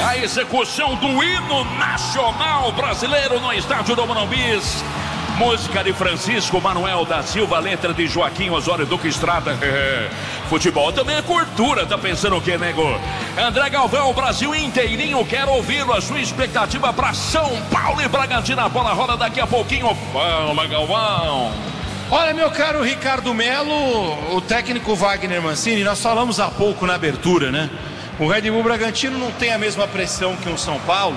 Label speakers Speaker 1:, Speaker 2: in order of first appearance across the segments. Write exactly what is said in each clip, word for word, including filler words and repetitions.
Speaker 1: a execução do hino nacional brasileiro no estádio do Morumbi. Música de Francisco Manuel da Silva, letra de Joaquim Osório Duque Estrada. Futebol também é cultura, tá pensando o que, nego? André Galvão, o Brasil inteirinho quer ouvi-lo. A sua expectativa para São Paulo e Bragantino. A bola rola daqui a pouquinho. Fala, Galvão.
Speaker 2: Olha, meu caro Ricardo Melo, o técnico Wagner Mancini, nós falamos há pouco na abertura, né? O Red Bull Bragantino não tem a mesma pressão que um São Paulo.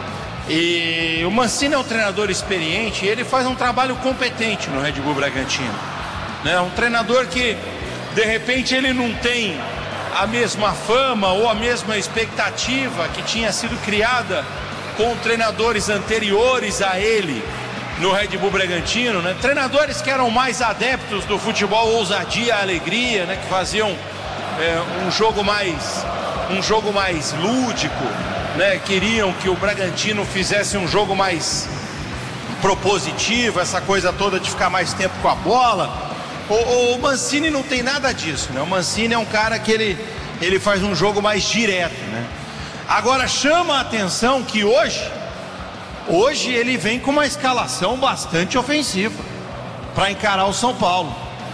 Speaker 2: E o Mancini é um treinador experiente e ele faz um trabalho competente no Red Bull Bragantino, né? Um treinador que de repente ele não tem a mesma fama ou a mesma expectativa que tinha sido criada com treinadores anteriores a ele no Red Bull Bragantino, né? Treinadores que eram mais adeptos do futebol ousadia, alegria, né? Que faziam é, um jogo mais um jogo mais lúdico, né? Queriam que o Bragantino fizesse um jogo mais propositivo, essa coisa toda de ficar mais tempo com a bola. O, o Mancini não tem nada disso, né? O Mancini é um cara que ele, ele faz um jogo mais direto, né? Agora chama a atenção que hoje hoje ele vem com uma escalação bastante ofensiva para encarar o São Paulo,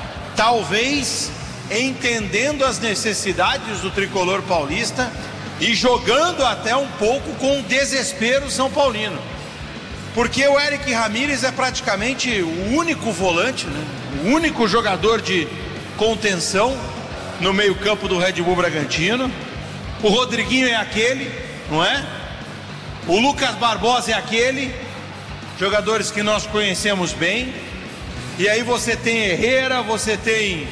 Speaker 2: talvez entendendo as necessidades do tricolor paulista e jogando até um pouco com o desespero são paulino, porque o Eric Ramírez é praticamente o único volante, né? O único jogador de contenção no meio campo do Red Bull Bragantino. O Rodriguinho é aquele, não é? O Lucas Barbosa é aquele, jogadores que nós conhecemos bem. E aí você tem Herrera, você tem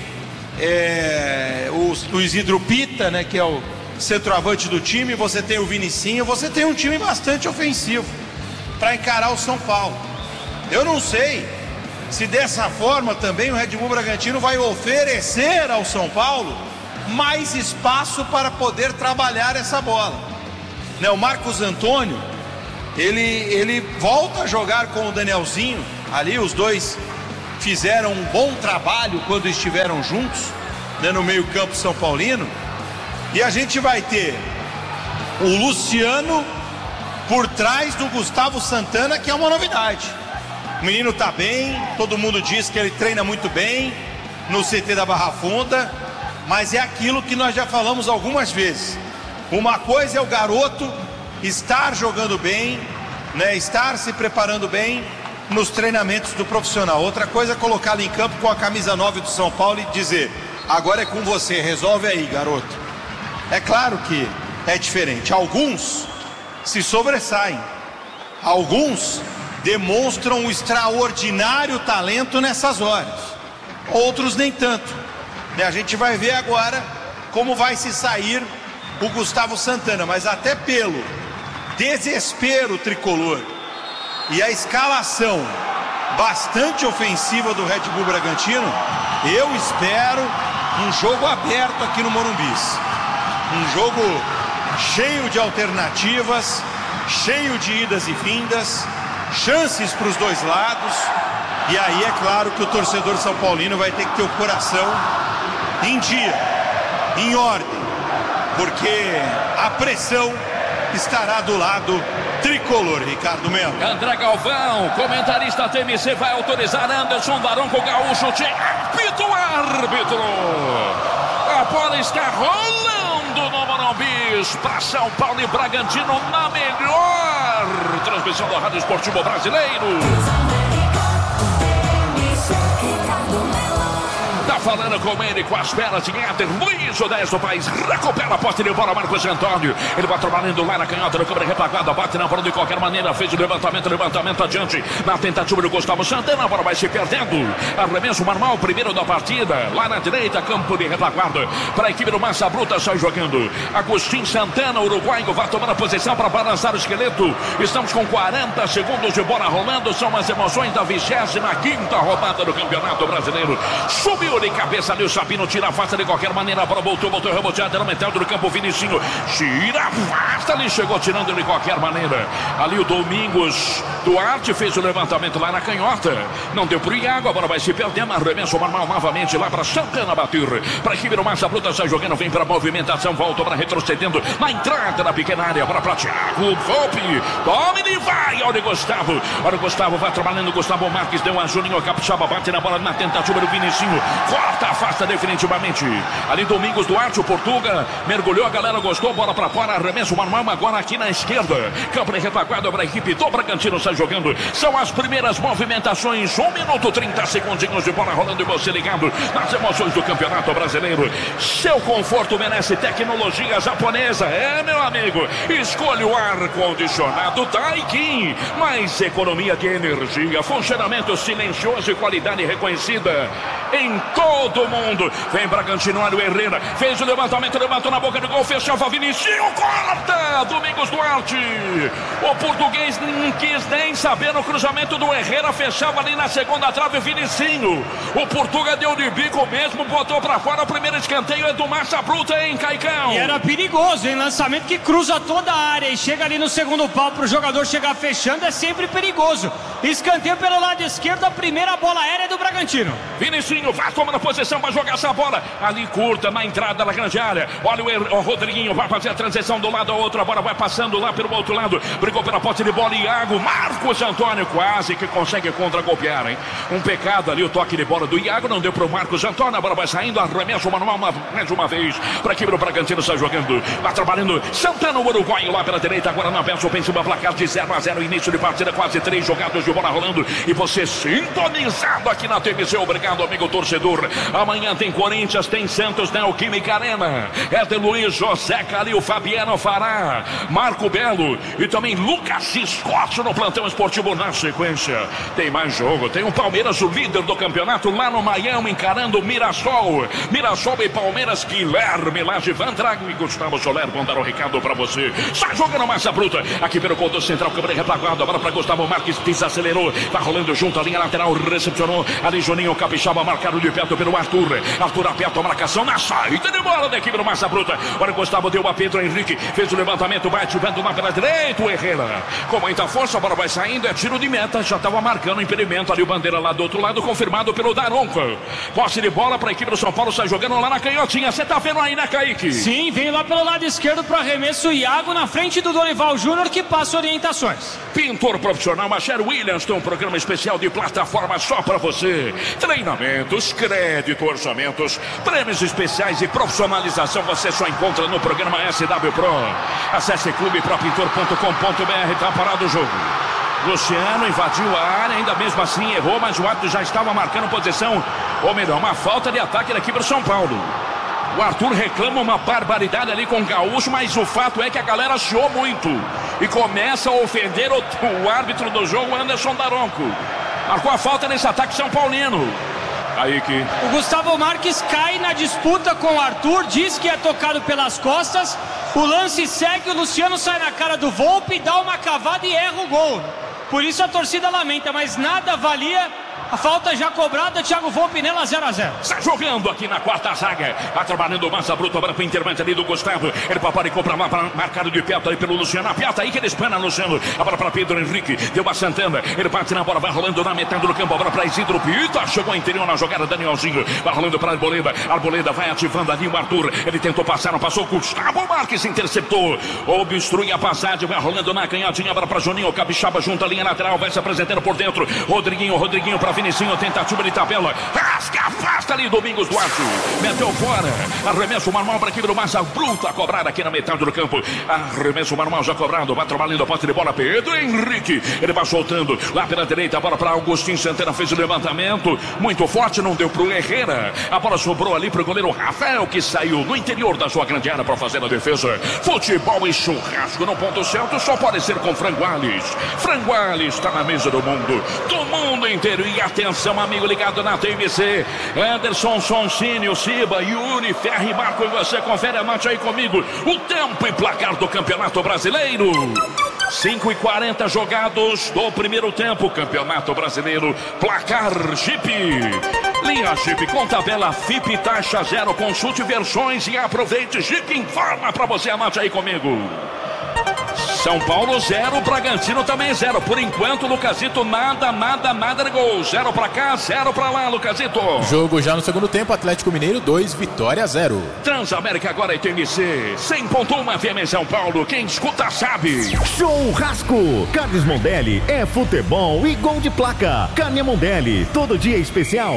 Speaker 2: é, o, o Isidro Pita, né, que é o centroavante do time, você tem o Vinicinho, você tem um time bastante ofensivo para encarar o São Paulo. Eu não sei se dessa forma também o Red Bull Bragantino vai oferecer ao São Paulo mais espaço para poder trabalhar essa bola, né? O Marcos Antônio, ele, ele volta a jogar com o Danielzinho ali, os dois fizeram um bom trabalho quando estiveram juntos, né, no meio campo São Paulino. E a gente vai ter o Luciano por trás do Gustavo Santana, que é uma novidade. O menino tá bem, todo mundo diz que ele treina muito bem no C T da Barra Funda, mas é aquilo que nós já falamos algumas vezes. Uma coisa é o garoto estar jogando bem, né, estar se preparando bem nos treinamentos do profissional. Outra coisa é colocá-lo em campo com a camisa nove do São Paulo e dizer: agora é com você, resolve aí, garoto. É claro que é diferente. Alguns se sobressaem, alguns demonstram um extraordinário talento nessas horas, outros nem tanto, né? A gente vai ver agora como vai se sair o Gustavo Santana, mas até pelo desespero tricolor e a escalação bastante ofensiva do Red Bull Bragantino, eu espero um jogo aberto aqui no Morumbi, um jogo cheio de alternativas, cheio de idas e vindas, chances para os dois lados. E aí é claro que o torcedor são paulino vai ter que ter o coração em dia, em ordem, porque a pressão estará do lado tricolor. Ricardo Melo.
Speaker 1: André Galvão, comentarista T M C, vai autorizar Anderson Daronco Gaúcho. Apito o árbitro. A bola está rolando no Morumbi para São Paulo e Bragantino na melhor transmissão da Rádio Esportivo Brasileiro. Tá falando com ele, com as pernas de Éder, Luiz, o dez do país, recupera a posse de bola, Marcos Antônio, ele vai trabalhando lá na canhota, no câmera repaguada, bate na bola de qualquer maneira, fez o levantamento, levantamento adiante, na tentativa do Gustavo Santana, a bola vai se perdendo, arremesso normal, primeiro da partida, lá na direita, campo de retaguarda, para a equipe do Massa Bruta, sai jogando, Agostinho Santana, uruguaio, vai tomando a posição para balançar o esqueleto, estamos com quarenta segundos de bola rolando, são as emoções da vigésima quinta rodada do Campeonato Brasileiro, subiu de cabeça ali o Sabino, tira a face de qualquer maneira, a bola voltou, voltou reboteada no metal do campo, Vinicinho, tira a face, ele chegou tirando de qualquer maneira, ali o Domingos, Duarte fez o levantamento lá na canhota. Não deu pro Iago, agora vai se perdendo. Arremesso normal novamente lá para Santana bater. Para equipe do Massa Bruta, sai jogando, vem para movimentação, volta para retrocedendo na entrada da pequena área. Agora para Thiago Volpe. Tome e vai. Olha o Gustavo. Olha o Gustavo, vai trabalhando. Gustavo Marques deu a Juninho Capixaba, bate na bola na tentativa do Vinicinho. Corta, afasta definitivamente. Ali Domingos Duarte, o Portuga. Mergulhou, a galera gostou. Bola para fora, arremesso normal agora aqui na esquerda. Campo de retaguarda para a equipe do Bragantino, sai jogando. São as primeiras movimentações. um minuto trinta segundinhos de bola rolando e você ligado nas emoções do Campeonato Brasileiro. Seu conforto merece tecnologia japonesa. É, meu amigo, escolha o ar-condicionado Daikin. Mais economia de energia, funcionamento silencioso e qualidade reconhecida em todo o mundo. Vem Bragantino, olha o Herrera. Fez o levantamento, levantou na boca do gol, fechava Vinicinho, corta! Domingos Duarte. O português não quis nem saber no cruzamento do Herrera, fechava ali na segunda trave o Vinicinho. O Portuga deu de bico mesmo, botou pra fora. O primeiro escanteio é do Massa Bruta, hein, Caicão?
Speaker 3: E era perigoso, hein? Lançamento que cruza toda a área e chega ali no segundo pau pro jogador chegar fechando, é sempre perigoso. Escanteio pelo lado esquerdo, a primeira bola aérea do Bragantino.
Speaker 1: Vinicinho vai tomando a posição, vai jogar essa bola ali curta na entrada da grande área. Olha o, er... o Rodriguinho, vai fazer a transição do lado ao outro, a bola vai passando lá pelo outro lado, brigou pela posse de bola, Iago, Marcos Antônio quase que consegue contra-golpear, hein? Um pecado ali, o toque de bola do Iago, não deu pro Marcos Antônio, a bola vai saindo, arremesso manual uma, mais uma vez, para que o Bragantino sai jogando, vai trabalhando, Santana, o uruguaio lá pela direita, agora na peça ofensiva, placar de zero a zero, início de partida, quase três jogadas de bola rolando, e você sintonizado aqui na T V C, obrigado amigo torcedor. Amanhã tem Corinthians, tem Santos, Neoquímica Arena, Éder Luiz, José Calil, Fabiano Fará, Marco Belo e também Lucas Scott no plantão esportivo na sequência. Tem mais jogo, tem o Palmeiras, o líder do campeonato lá no Miami, encarando o Mirassol. Mirassol e Palmeiras, Guilherme Laje, Van Drago e Gustavo Soler vão dar o recado pra você. Sai jogando Massa Bruta, aqui pelo contorno central, câmera retaguarda, agora pra Gustavo Marques, desacelerou, tá rolando junto a linha lateral, recepcionou, ali Juninho Capixaba, marcado de perto pelo Arthur. Arthur aperta a marcação na saída de bola da equipe do Massa Bruta. Olha o Gustavo, deu a Pedro Henrique, fez o levantamento, vai ativando lá pela direita, o Herrera. Com muita força, a bola vai saindo, é tiro de meta, já estava marcando o impedimento ali, o bandeira lá do outro lado, confirmado pelo Daronco. Posse de bola para a equipe do São Paulo, sai jogando lá na canhotinha, você tá vendo aí, né, Kaique?
Speaker 3: Sim, vem lá pelo lado esquerdo pro arremesso, Iago na frente do Dorival Júnior, que passa orientações.
Speaker 1: Pintor profissional, Macher Williams, tem um programa especial de plataforma só para você. Treinamentos, crédito, orçamentos, prêmios especiais e profissionalização, você só encontra no programa S W Pro. Acesse clube pro pintor ponto com ponto br, tá parado o jogo. Luciano invadiu a área, ainda mesmo assim errou, mas o árbitro já estava marcando posição, ou melhor, uma falta de ataque da equipe do São Paulo. O Arthur reclama uma barbaridade ali com o Gaúcho, mas o fato é que a galera chiou muito e começa a ofender o, o árbitro do jogo, Anderson Daronco. Marcou a falta nesse ataque São Paulino. Aí que...
Speaker 3: O Gustavo Marques cai na disputa com o Arthur, diz que é tocado pelas costas, o lance segue, o Luciano sai na cara do Volpe, dá uma cavada e erra o gol. Por isso a torcida lamenta, mas nada valia. A falta já cobrada, Thiago Volpe nela, zero a zero.
Speaker 1: Está jogando aqui na quarta zaga. Vai trabalhando o Massa Bruto, agora para o intervento ali do Gustavo. Ele paparicou para lá, marcado de perto ali pelo Luciano. Aperta aí que ele espana, Luciano. A bola para Pedro Henrique, deu a Santana. Ele bate na bola, vai rolando na metade do campo. Agora para Isidro Pita, chegou interior na jogada, Danielzinho. Vai rolando para Arboleda. Arboleda vai ativando ali o Arthur. Ele tentou passar, não passou. Gustavo Marques interceptou. Obstrui a passagem, vai rolando na canhotinha. Agora para Juninho Capixaba, junto à linha lateral. Vai se apresentando por dentro. Rodriguinho, Rodriguinho para Vinicinho, tentativa de tabela, rasga, afasta ali Domingos Duarte, meteu fora, arremesso manual para a equipe do Massa Bruta, cobrado aqui na metade do campo, arremesso manual já cobrado, vai trabalhando a posse de bola, Pedro Henrique, ele vai soltando, lá pela direita, a bola para Augustinho Santana, fez o levantamento, muito forte, não deu para o Herrera, a bola sobrou ali para o goleiro Rafael, que saiu no interior da sua grande área para fazer a defesa. Futebol e churrasco no ponto certo, só pode ser com Franguales. Franguales está na mesa do mundo, do mundo inteiro, e atenção, amigo ligado na T V C, Anderson Sonsini, Ciba, Yuri, Ferri, Marco, e você confere a noite aí comigo, o tempo e placar do Campeonato Brasileiro. cinco e quarenta jogados do primeiro tempo, Campeonato Brasileiro, placar Jeep. Linha Jeep com tabela F I P taxa zero, consulte versões e aproveite. Jeep informa pra você, anote aí comigo. São Paulo zero, Bragantino também zero. Por enquanto, Lucasito, nada, nada, nada de gol. Zero pra cá, zero pra lá, Lucasito.
Speaker 4: Jogo já no segundo tempo, Atlético Mineiro dois, Vitória zero.
Speaker 1: Transamérica agora é T M C cem ponto um F M São Paulo. Quem escuta sabe.
Speaker 5: Churrasco. Carnes Mondelli é futebol e gol de placa. Carne Mondelli, todo dia especial.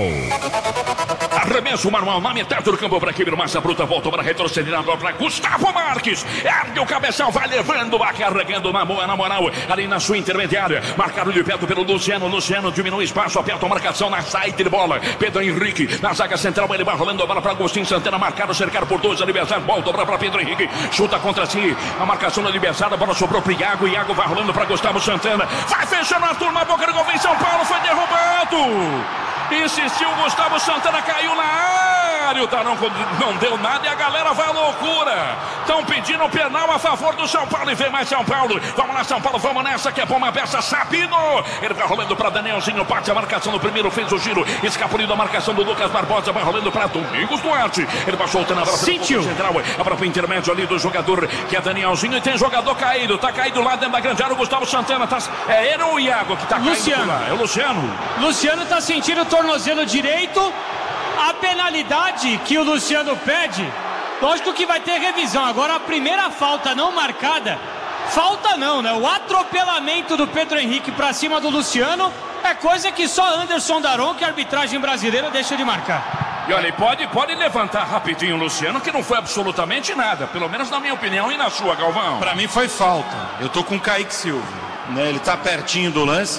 Speaker 1: Arremesso manual na metade do campo para Kibir, massa bruta, volta para retroceder agora para Gustavo Marques. Ergue o cabeção, vai levando, vai carregando na boa, na moral, ali na sua intermediária. Marcado de perto pelo Luciano. Luciano diminui espaço, aperta a marcação na saída de bola. Pedro Henrique na zaga central, ele vai rolando a bola para Agostinho Santana, marcado, cercado por dois adversários. Volta para Pedro Henrique, chuta contra si. A marcação do adversário, a bola sobrou para Iago. Iago vai rolando para Gustavo Santana. Vai fechando a turma, a boca do gol vem São Paulo, foi derrubado. Insistiu, Gustavo Santana caiu na área. O Taronco não deu nada e a galera vai à loucura. Estão pedindo penal a favor do São Paulo. E vem mais São Paulo. Vamos lá, São Paulo, vamos nessa. Que é bom uma peça. Sabino. Ele vai rolando para Danielzinho. Parte a marcação do primeiro, fez o giro. Escapuliu da marcação do Lucas Barbosa. Vai rolando para Domingos Duarte. Ele vai soltando a bola pelo central. A bola intermédio ali do jogador que é Danielzinho. E tem jogador caído. Tá caído lá dentro da grande área. O Gustavo Santana. Tá... É ele ou o Iago que tá
Speaker 3: Luciano.
Speaker 1: caído lá? É o Luciano.
Speaker 3: Luciano tá sentindo o tornozelo direito. A penalidade que o Luciano pede, lógico que vai ter revisão. Agora a primeira falta não marcada, falta não, né? O atropelamento do Pedro Henrique pra cima do Luciano é coisa que só Anderson Daron, que a arbitragem brasileira deixa de marcar.
Speaker 1: E olha, pode, pode levantar rapidinho o Luciano, que não foi absolutamente nada, pelo menos na minha opinião. E na sua, Galvão?
Speaker 2: Pra mim foi falta. Eu tô com o Kaique Silva, né? Ele tá pertinho do lance.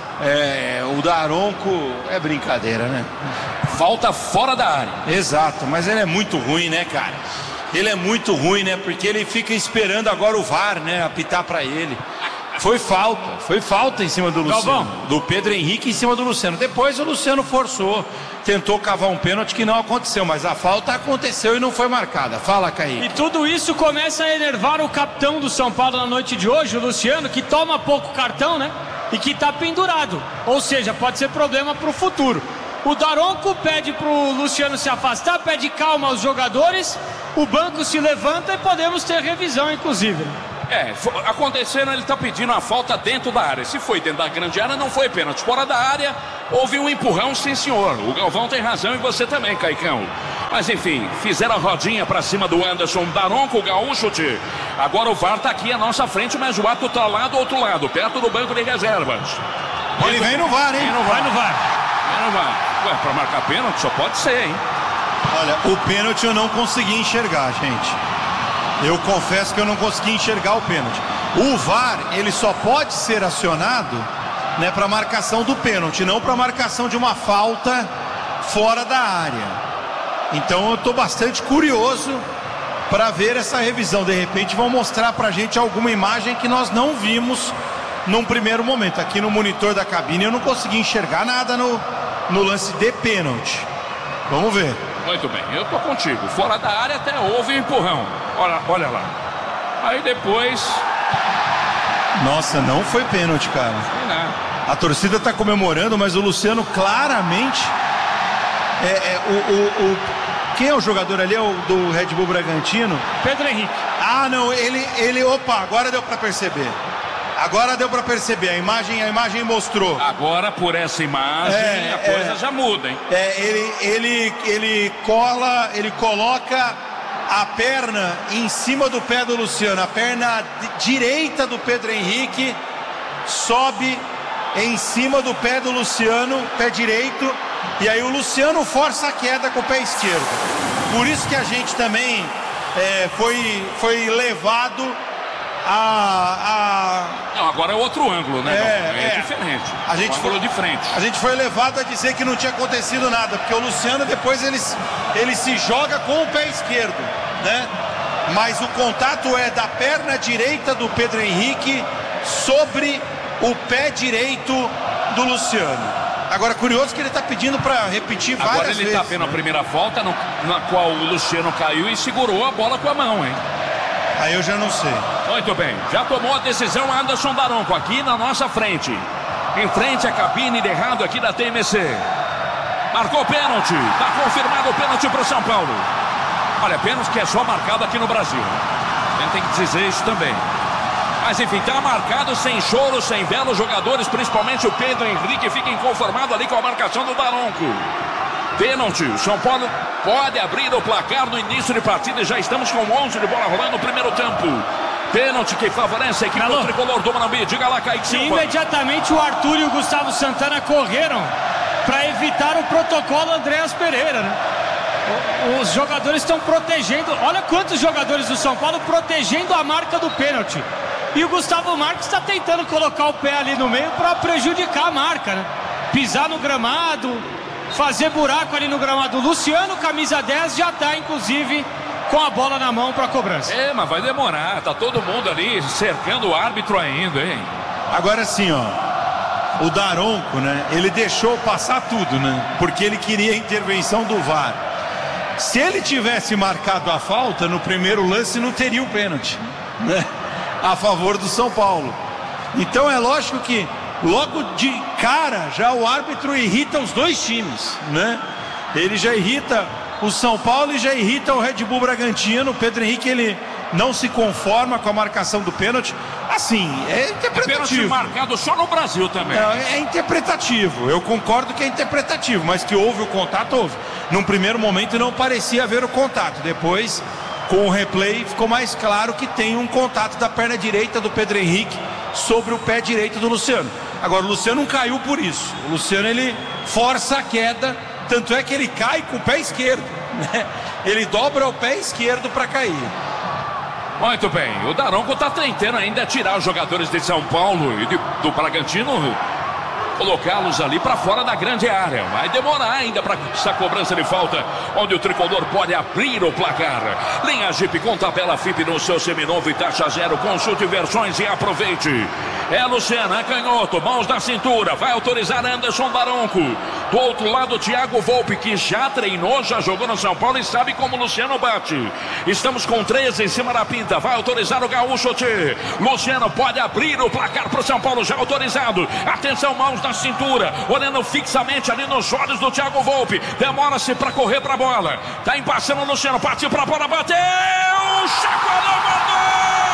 Speaker 2: É, o Daronco é brincadeira, né?
Speaker 1: Falta fora da área.
Speaker 2: Exato, mas ele é muito ruim, né, cara? Ele é muito ruim, né? Porque ele fica esperando agora o V A R, né? Apitar pra ele. Foi falta, foi falta em cima do Luciano.
Speaker 3: Galvão.
Speaker 2: Do Pedro Henrique em cima do Luciano. Depois o Luciano forçou, tentou cavar um pênalti que não aconteceu, mas a falta aconteceu e não foi marcada. Fala, Kaique.
Speaker 3: E tudo isso começa a enervar o capitão do São Paulo na noite de hoje, o Luciano, que toma pouco cartão, né? E que tá pendurado. Ou seja, pode ser problema pro futuro. O Daronco pede pro Luciano se afastar, pede calma aos jogadores, o banco se levanta e podemos ter revisão, inclusive.
Speaker 1: É, acontecendo, ele tá pedindo a falta dentro da área. Se foi dentro da grande área, não foi pênalti. Fora da área, houve um empurrão, sim senhor. O Galvão tem razão e você também, Caicão. Mas enfim, fizeram a rodinha pra cima do Anderson Daronco, o gaúcho. Tchê. Agora o V A R tá aqui à nossa frente, mas o ato tá lá do outro lado, perto do banco de reservas.
Speaker 2: Ele vem no V A R, hein?
Speaker 3: Vai no V A R.
Speaker 1: Vem no V A R. Ué, pra marcar pênalti só pode ser, hein?
Speaker 2: Olha, o pênalti eu não consegui enxergar, gente. Eu confesso que eu não consegui enxergar o pênalti. O V A R, ele só pode ser acionado, né, para marcação do pênalti, não para marcação de uma falta fora da área. Então eu estou bastante curioso para ver essa revisão. De repente vão mostrar para a gente alguma imagem que nós não vimos num primeiro momento. Aqui no monitor da cabine eu não consegui enxergar nada no, no lance de pênalti. Vamos ver.
Speaker 1: Muito bem, eu tô contigo. Fora da área até houve um empurrão. Olha, olha lá. Aí depois...
Speaker 2: Nossa, não foi pênalti, cara.
Speaker 1: Não.
Speaker 2: A torcida tá comemorando, mas o Luciano claramente... É, é, o, o, o... Quem é o jogador ali? É o do Red Bull Bragantino?
Speaker 3: Pedro Henrique.
Speaker 2: Ah, não, ele... ele opa, agora deu pra perceber. Agora deu pra perceber, a imagem, a imagem mostrou.
Speaker 1: Agora, por essa imagem,
Speaker 2: é,
Speaker 1: a coisa
Speaker 2: é,
Speaker 1: já muda, hein?
Speaker 2: É, ele, ele, ele cola, ele coloca a perna em cima do pé do Luciano. A perna direita do Pedro Henrique sobe em cima do pé do Luciano, pé direito. E aí o Luciano força a queda com o pé esquerdo. Por isso que a gente também é, foi, foi levado... A,
Speaker 1: a... Não, agora é outro ângulo, né?
Speaker 2: É,
Speaker 1: é,
Speaker 2: é
Speaker 1: diferente.
Speaker 2: A gente
Speaker 1: ângulo
Speaker 2: foi
Speaker 1: de frente.
Speaker 2: A gente foi levado a dizer que não tinha acontecido nada, porque o Luciano depois ele, ele se joga com o pé esquerdo, né? Mas o contato é da perna direita do Pedro Henrique sobre o pé direito do Luciano. Agora, curioso que ele está pedindo para repetir várias
Speaker 1: vezes. Agora ele está vendo
Speaker 2: né?
Speaker 1: a primeira falta, no, na qual o Luciano caiu e segurou a bola com a mão, hein?
Speaker 2: Aí eu já não sei.
Speaker 1: Muito bem, já tomou a decisão Anderson Daronco aqui na nossa frente. Em frente à cabine de errado aqui da T M C. Marcou o pênalti, está confirmado o pênalti para o São Paulo. Olha, pênalti que é só marcado aqui no Brasil. A gente tem que dizer isso também. Mas enfim, tá marcado, sem choro, sem vela. Os jogadores, principalmente o Pedro Henrique, fica inconformado ali com a marcação do Daronco. Pênalti, o São Paulo pode abrir o placar no início de partida e já estamos com onze de bola rolando no primeiro tempo. Pênalti que favorece a equipe
Speaker 3: Alô?
Speaker 1: do tricolor do Morumbi. Diga lá, Kaique Silva.
Speaker 3: Imediatamente o Arthur e o Gustavo Santana correram para evitar o protocolo Andréas Pereira, né? Os jogadores estão protegendo. Olha quantos jogadores do São Paulo protegendo a marca do pênalti. E o Gustavo Marques está tentando colocar o pé ali no meio para prejudicar a marca, né? Pisar no gramado, fazer buraco ali no gramado. O Luciano, camisa dez, já está inclusive com a bola na mão para a cobrança.
Speaker 1: É, mas vai demorar. Tá todo mundo ali cercando o árbitro ainda, hein?
Speaker 2: Agora sim, ó. O Daronco, né? Ele deixou passar tudo, né? Porque ele queria a intervenção do V A R. Se ele tivesse marcado a falta no primeiro lance, não teria o pênalti, né? A favor do São Paulo. Então é lógico que logo de cara já o árbitro irrita os dois times, né? Ele já irrita o São Paulo e já irrita o Red Bull Bragantino. O Pedro Henrique, ele não se conforma com a marcação do pênalti. Assim, é interpretativo.
Speaker 1: É pênalti marcado só no Brasil também.
Speaker 2: É, é interpretativo, eu concordo que é interpretativo, mas que houve o contato, houve. Num primeiro momento não parecia haver o contato, depois com o replay ficou mais claro que tem um contato da perna direita do Pedro Henrique sobre o pé direito do Luciano. Agora o Luciano não caiu por isso, o Luciano ele força a queda, tanto é que ele cai com o pé esquerdo, né? Ele dobra o pé esquerdo para cair.
Speaker 1: Muito bem, o Daronco está tentando ainda tirar os jogadores de São Paulo e de, do Bragantino, colocá-los ali para fora da grande área. Vai demorar ainda para essa cobrança de falta, onde o tricolor pode abrir o placar. Linha Jeep com tabela F I P no seu seminovo e taxa zero. Consulte versões e aproveite. É Luciano, é canhoto, mãos na cintura, vai autorizar Anderson Daronco. Do outro lado, Thiago Volpe, que já treinou, já jogou no São Paulo e sabe como o Luciano bate. Estamos com treze em cima da pinta, vai autorizar o Gaúcho Tchê. Luciano pode abrir o placar para o São Paulo, já autorizado. Atenção, mãos na cintura, olhando fixamente ali nos olhos do Thiago Volpe. Demora-se para correr para a bola. Tá embaixando o Luciano, partiu para a bola, bateu! Chacoalhou, mandou!